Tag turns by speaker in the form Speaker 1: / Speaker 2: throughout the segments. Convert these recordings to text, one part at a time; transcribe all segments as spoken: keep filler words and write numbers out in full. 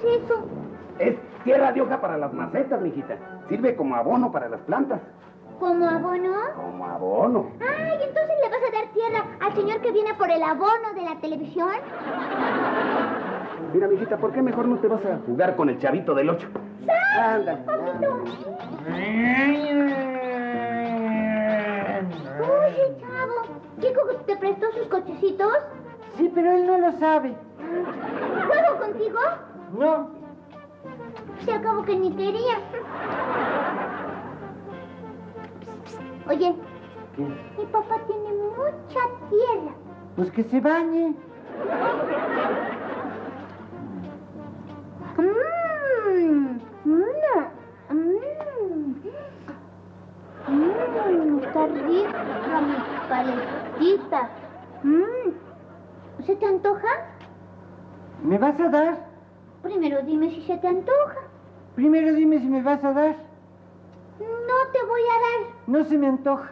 Speaker 1: es eso?
Speaker 2: Es tierra de hoja para las macetas, mijita. Sirve como abono para las plantas.
Speaker 1: ¿Como abono?
Speaker 2: Como abono.
Speaker 1: Ay, ¿entonces le vas a dar tierra al señor que viene por el abono de la televisión?
Speaker 2: Mira, mijita, ¿por qué mejor no te vas a jugar con el chavito del ocho?
Speaker 1: ¡Ándale! ¡Papito! Oye, chavo, ¿Kiko te prestó sus cochecitos?
Speaker 3: Sí, pero él no lo sabe.
Speaker 1: ¿Juego contigo?
Speaker 3: No.
Speaker 1: Se acabó que ni quería. Oye,
Speaker 3: ¿Qué?
Speaker 1: mi papá tiene mucha tierra.
Speaker 3: Pues que se bañe.
Speaker 1: Mmm, mmm, mmm, mmm, está rica mi paletita. Mmm, ¿se te antoja?
Speaker 3: ¿Me vas a dar?
Speaker 1: Primero dime si se te antoja.
Speaker 3: Primero dime si me vas a dar.
Speaker 1: No te voy a dar.
Speaker 3: No se me antoja.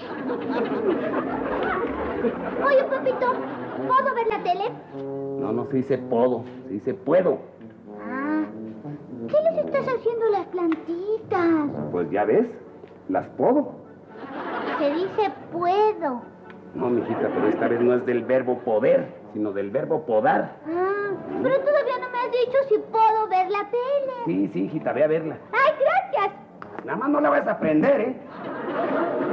Speaker 1: Oye, papito, ¿puedo ver la tele?
Speaker 2: No, no se dice puedo, se dice puedo.
Speaker 1: Ah, ¿qué les estás haciendo a las plantitas?
Speaker 2: Pues ya ves, las puedo.
Speaker 1: Se dice puedo.
Speaker 2: No, mijita, pero esta vez no es del verbo poder, sino del verbo podar.
Speaker 1: Ah, pero todavía no me has dicho si puedo ver la tele.
Speaker 2: Sí, sí, hijita, ve a verla.
Speaker 1: ¡Ay, gracias!
Speaker 2: Nada más no la vas a aprender, ¿eh?